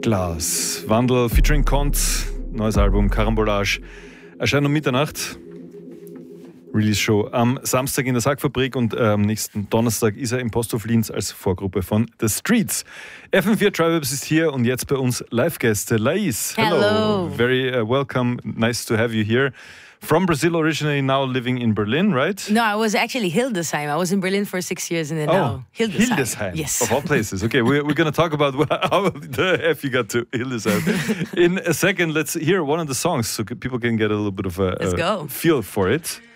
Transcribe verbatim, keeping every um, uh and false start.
Glas. Wandel featuring Kont, neues Album Karambolage, erscheint um Mitternacht. Release-Show am Samstag in der Sackfabrik und äh, am nächsten Donnerstag ist er im Posthof Linz als Vorgruppe von The Streets. F M vier Tribes ist hier und jetzt bei uns Live-Gäste. Lais, hello. hello. Very uh, welcome. Nice to have you here. From Brazil originally, now living in Berlin, right? No, I was actually Hildesheim. I was in Berlin for six years and then oh, now Hildesheim. Hildesheim. Yes. Of all places. Okay, we're, we're going to talk about how the F you got to Hildesheim. In a second, let's hear one of the songs so people can get a little bit of a, Let's a go. feel for it.